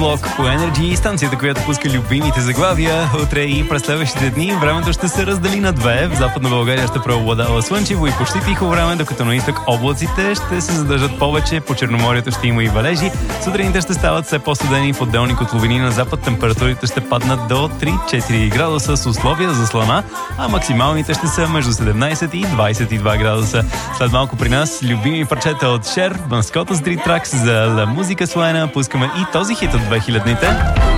Блок по Energy, станцията, която пуска любимите заглавия. Утре и през следващите дни времето ще се раздели на две. В Западна България ще преобладава слънчево и почти тихо време, докато на изток облаците ще се задържат повече. По Черноморието ще има и валежи. Сутрините ще стават все по-студени, в отделни котловини на запад температурите ще паднат до 3-4 градуса с условия за слана, а максималните ще са между 17 и 22 градуса. След малко при нас любими парчета от Cher, Маскота Street Tracks за La Música Suena. Пускаме и този хит от 2000-те.